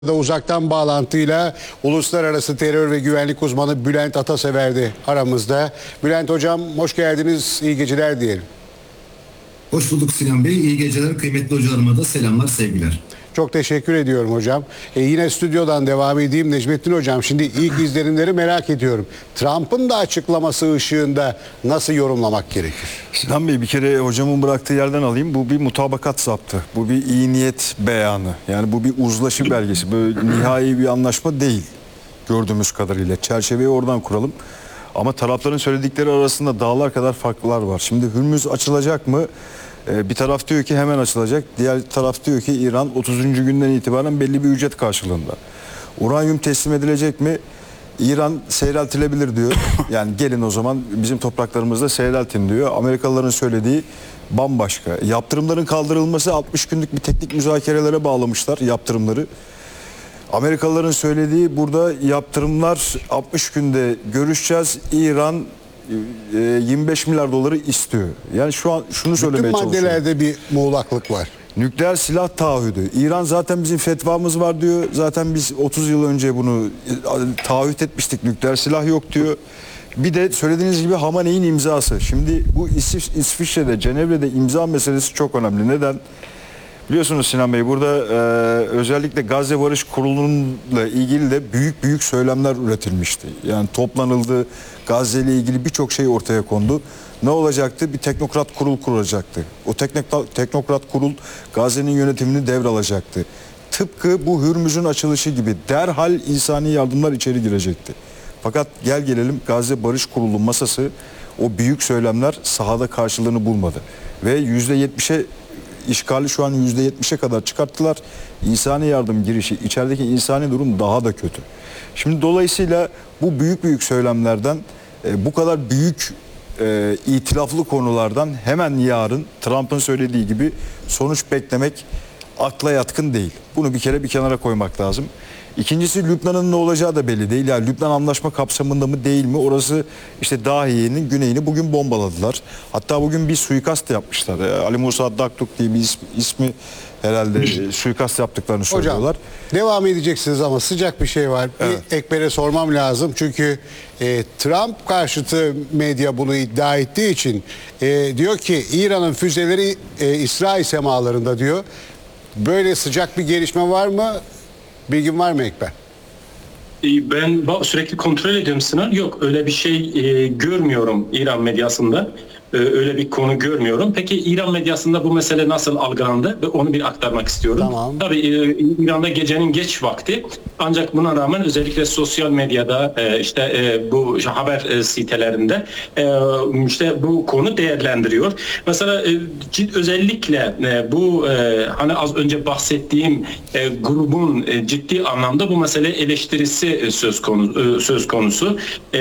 da uzaktan bağlantıyla uluslararası terör ve güvenlik uzmanı Bülent Atasever'di aramızda. Bülent hocam hoş geldiniz, iyi geceler diyelim. Hoş bulduk Sinan Bey, iyi geceler. Kıymetli hocalarıma da selamlar, sevgiler. Çok teşekkür ediyorum hocam. Yine stüdyodan devam edeyim Necmettin hocam. Şimdi ilk izlenimleri merak ediyorum. Trump'ın da açıklaması ışığında nasıl yorumlamak gerekir? Sinan Bey, bir kere hocamın bıraktığı yerden alayım. Bu bir mutabakat zaptı. Bu bir iyi niyet beyanı. Yani bu bir uzlaşı belgesi. Böyle nihai bir anlaşma değil gördüğümüz kadarıyla. Çerçeveyi oradan kuralım. Ama tarafların söyledikleri arasında dağlar kadar farklar var. Şimdi Hürmüz açılacak mı? Bir taraf diyor ki hemen açılacak. Diğer taraf diyor ki İran 30. günden itibaren belli bir ücret karşılığında. Uranyum teslim edilecek mi? İran seyreltilebilir diyor. Yani gelin o zaman bizim topraklarımızda seyreltin diyor. Amerikalıların söylediği bambaşka. Yaptırımların kaldırılması 60 günlük bir teknik müzakerelere bağlamışlar yaptırımları. Amerikalıların söylediği burada yaptırımlar 60 günde görüşeceğiz. İran 25 milyar doları istiyor. Yani şu an şunu söylemeye çalışıyorum. Bütün maddelerde bir muğlaklık var. Nükleer silah taahhüdü. İran zaten bizim fetvamız var diyor. Zaten biz 30 yıl önce bunu taahhüt etmiştik. Nükleer silah yok diyor. Bir de söylediğiniz gibi Hamaney'in imzası. Şimdi bu İsviçre'de, Cenevre'de imza meselesi çok önemli. Neden? Biliyorsunuz Sinan Bey, burada özellikle Gazze Barış Kurulu'nunla ilgili de büyük söylemler üretilmişti. Yani toplanıldı, Gazze ile ilgili birçok şey ortaya kondu. Ne olacaktı? Bir teknokrat kurul kurulacaktı. O teknokrat kurul Gazze'nin yönetimini devralacaktı. Tıpkı bu Hürmüz'ün açılışı gibi derhal insani yardımlar içeri girecekti. Fakat gel gelelim Gazze Barış Kurulu masası o büyük söylemler sahada karşılığını bulmadı. Ve %70'e işgali şu an %70'e kadar çıkarttılar. İnsani yardım girişi, içerideki insani durum daha da kötü. Şimdi dolayısıyla bu büyük söylemlerden, bu kadar büyük itilaflı konulardan hemen yarın Trump'ın söylediği gibi sonuç beklemek akla yatkın değil. Bunu bir kere bir kenara koymak lazım. İkincisi, Lübnan'ın ne olacağı da belli değil. Yani Lübnan anlaşma kapsamında mı değil mi? Orası işte Dahiye'nin güneyini bugün bombaladılar. Hatta bugün bir suikast yapmışlar. Ali Musa Daktuk diye bir ismi herhalde suikast yaptıklarını söylüyorlar. Hocam devam edeceksiniz ama sıcak bir şey var. Evet. Ekber'e sormam lazım. Çünkü Trump karşıtı medya bunu iddia ettiği için diyor ki İran'ın füzeleri İsrail semalarında diyor. Böyle sıcak bir gelişme var mı? Bilgin var mı Ekber? Ben sürekli kontrol ediyorum Sinan. Yok, öyle bir şey görmüyorum İran medyasında. Öyle bir konu görmüyorum. Peki İran medyasında bu mesele nasıl algılandı? Onu bir aktarmak istiyorum. Tamam. Tabii İran'da gecenin geç vakti. Ancak buna rağmen özellikle sosyal medyada bu haber sitelerinde işte bu konu değerlendiriyor. Mesela özellikle bu hani az önce bahsettiğim grubun ciddi anlamda bu mesele eleştirisi söz konusu.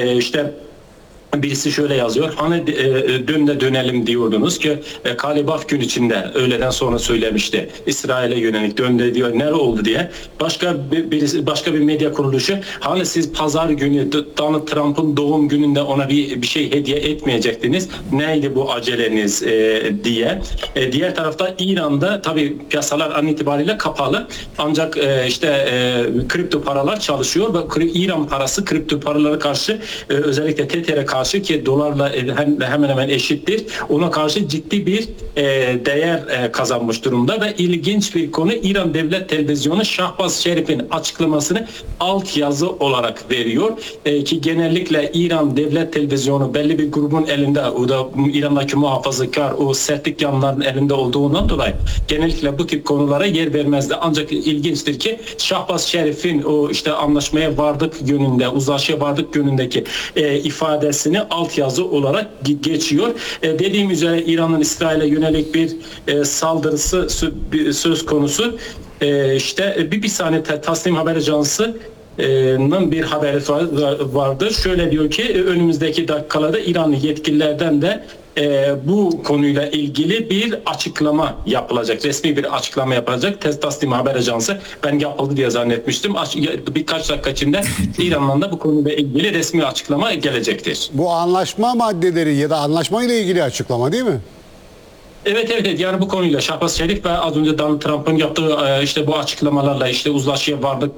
Birisi şöyle yazıyor. Hani dönelim diyordunuz ki Kalibaf gün içinde öğleden sonra söylemişti. İsrail'e yönelik döndü diyor. Ne oldu diye. Başka bir medya kuruluşu hani siz pazar günü Donald Trump'ın doğum gününde ona bir şey hediye etmeyecektiniz. Neydi bu aceleniz diye. Diğer tarafta İran'da tabii piyasalar an itibariyle kapalı. Ancak kripto paralar çalışıyor ve İran parası kripto paralara karşı özellikle TTR'e karşı ki dolarla hemen hemen eşittir. Ona karşı ciddi bir değer kazanmış durumda ve ilginç bir konu, İran Devlet Televizyonu Şahbaz Şerif'in açıklamasını altyazı olarak veriyor. Ki genellikle İran Devlet Televizyonu belli bir grubun elinde, o da İran'daki muhafazakar o sertlik yanların elinde olduğundan dolayı genellikle bu tip konulara yer vermezdi. Ancak ilginçtir ki Şahbaz Şerif'in o anlaşmaya vardık yönünde, uzlaşıya vardık yönündeki ifadesini altyazı olarak geçiyor. Dediğim üzere İran'ın İsrail'e yönelik bir saldırısı söz konusu. Bir saniye Tasnim Haber Ajansı'nın bir haberi vardır. Şöyle diyor ki önümüzdeki dakikalarda İranlı yetkililerden de bu konuyla ilgili bir açıklama yapılacak. Resmi bir açıklama yapılacak. Tasnim Haber Ajansı, ben yapıldı diye zannetmiştim. Birkaç dakika içinde İran'dan da bu konuyla ilgili resmi açıklama gelecektir. Bu anlaşma maddeleri ya da anlaşma ile ilgili açıklama değil mi? Evet, yani bu konuyla Şahbaz Şerif ve az önce Donald Trump'ın yaptığı işte bu açıklamalarla işte uzlaşıya vardık